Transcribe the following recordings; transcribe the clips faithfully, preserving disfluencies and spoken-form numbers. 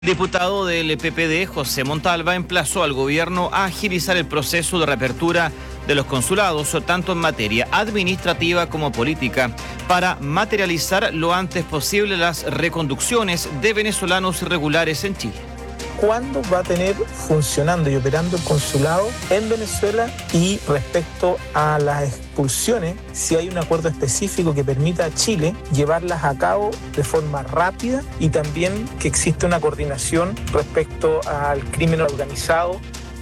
El diputado del P P D, José Montalva, emplazó al gobierno a agilizar el proceso de reapertura de los consulados, tanto en materia administrativa como política, para materializar lo antes posible las reconducciones de venezolanos irregulares en Chile. ¿Cuándo va a tener funcionando y operando el consulado en Venezuela? Y respecto a las expulsiones, si hay un acuerdo específico que permita a Chile llevarlas a cabo de forma rápida y también que exista una coordinación respecto al crimen organizado.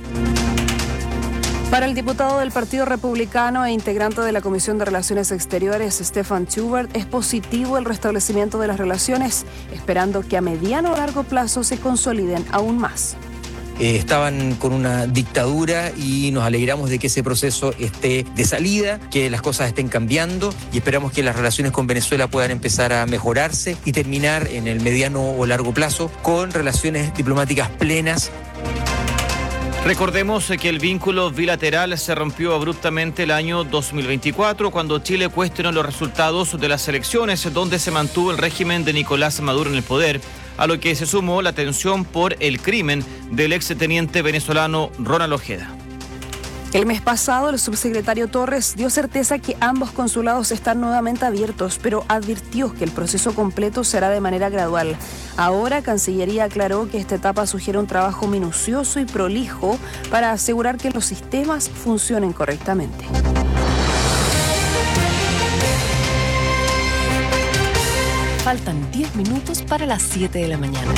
Para el diputado del Partido Republicano e integrante de la Comisión de Relaciones Exteriores, Stefan Schubert, es positivo el restablecimiento de las relaciones, esperando que a mediano o largo plazo se consoliden aún más. Eh, estaban con una dictadura y nos alegramos de que ese proceso esté de salida, que las cosas estén cambiando y esperamos que las relaciones con Venezuela puedan empezar a mejorarse y terminar en el mediano o largo plazo con relaciones diplomáticas plenas. Recordemos que el vínculo bilateral se rompió abruptamente el año dos mil veinticuatro cuando Chile cuestionó los resultados de las elecciones donde se mantuvo el régimen de Nicolás Maduro en el poder, a lo que se sumó la tensión por el crimen del exteniente venezolano Ronald Ojeda. El mes pasado, el subsecretario Torres dio certeza que ambos consulados están nuevamente abiertos, pero advirtió que el proceso completo será de manera gradual. Ahora, Cancillería aclaró que esta etapa sugiere un trabajo minucioso y prolijo para asegurar que los sistemas funcionen correctamente. Faltan diez minutos para las siete de la mañana.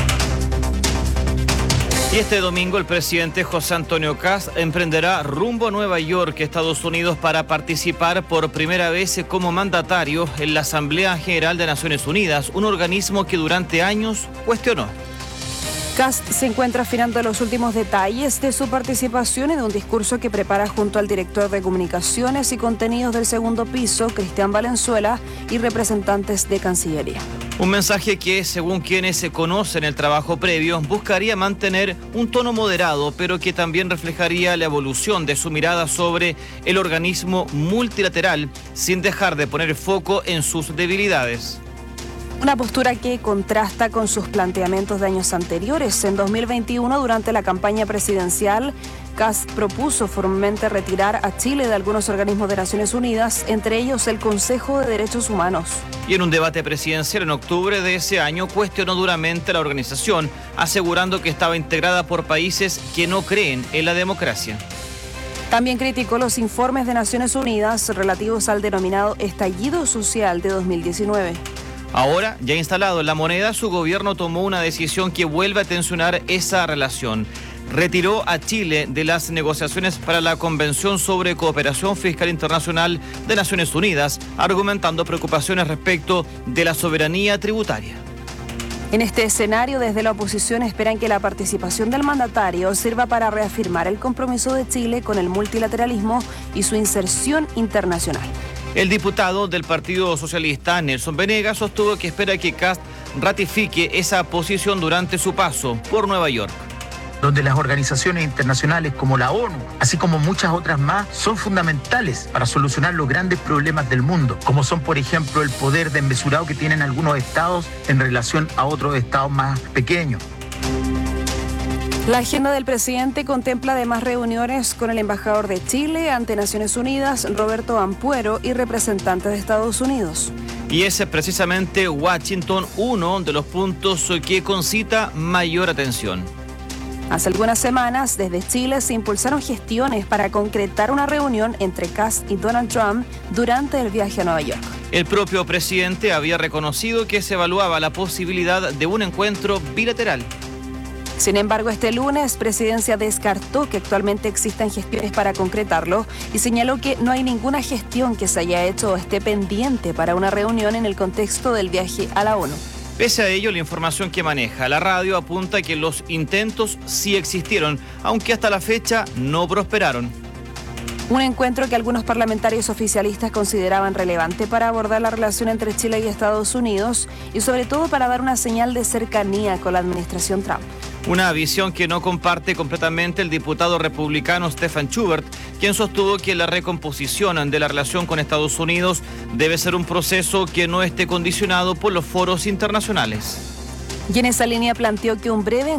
Y este domingo el presidente José Antonio Kast emprenderá rumbo a Nueva York, Estados Unidos, para participar por primera vez como mandatario en la Asamblea General de Naciones Unidas, un organismo que durante años cuestionó. Kast se encuentra afinando los últimos detalles de su participación en un discurso que prepara junto al director de Comunicaciones y Contenidos del Segundo Piso, Cristian Valenzuela, y representantes de Cancillería. Un mensaje que, según quienes se conocen el trabajo previo, buscaría mantener un tono moderado, pero que también reflejaría la evolución de su mirada sobre el organismo multilateral, sin dejar de poner foco en sus debilidades. Una postura que contrasta con sus planteamientos de años anteriores. En dos mil veintiuno, durante la campaña presidencial, Kast propuso formalmente retirar a Chile de algunos organismos de Naciones Unidas, entre ellos el Consejo de Derechos Humanos. Y en un debate presidencial en octubre de ese año, cuestionó duramente la organización, asegurando que estaba integrada por países que no creen en la democracia. También criticó los informes de Naciones Unidas relativos al denominado estallido social de dos mil diecinueve. Ahora, ya instalado en la moneda, su gobierno tomó una decisión que vuelve a tensionar esa relación. Retiró a Chile de las negociaciones para la Convención sobre Cooperación Fiscal Internacional de Naciones Unidas, argumentando preocupaciones respecto de la soberanía tributaria. En este escenario, desde la oposición esperan que la participación del mandatario sirva para reafirmar el compromiso de Chile con el multilateralismo y su inserción internacional. El diputado del Partido Socialista, Nelson Venegas, sostuvo que espera que Kast ratifique esa posición durante su paso por Nueva York. Donde las organizaciones internacionales como la ONU, así como muchas otras más, son fundamentales para solucionar los grandes problemas del mundo, como son, por ejemplo, el poder desmesurado que tienen algunos estados en relación a otros estados más pequeños. La agenda del presidente contempla además reuniones con el embajador de Chile ante Naciones Unidas, Roberto Ampuero, y representantes de Estados Unidos. Y ese es precisamente Washington uno de los puntos que concita mayor atención. Hace algunas semanas, desde Chile se impulsaron gestiones para concretar una reunión entre Kast y Donald Trump durante el viaje a Nueva York. El propio presidente había reconocido que se evaluaba la posibilidad de un encuentro bilateral. Sin embargo, este lunes, Presidencia descartó que actualmente existan gestiones para concretarlo y señaló que no hay ninguna gestión que se haya hecho o esté pendiente para una reunión en el contexto del viaje a la ONU. Pese a ello, la información que maneja la radio apunta que los intentos sí existieron, aunque hasta la fecha no prosperaron. Un encuentro que algunos parlamentarios oficialistas consideraban relevante para abordar la relación entre Chile y Estados Unidos y sobre todo para dar una señal de cercanía con la administración Trump. Una visión que no comparte completamente el diputado republicano Stefan Schubert, quien sostuvo que la recomposición de la relación con Estados Unidos debe ser un proceso que no esté condicionado por los foros internacionales. Y en esa línea planteó que un breve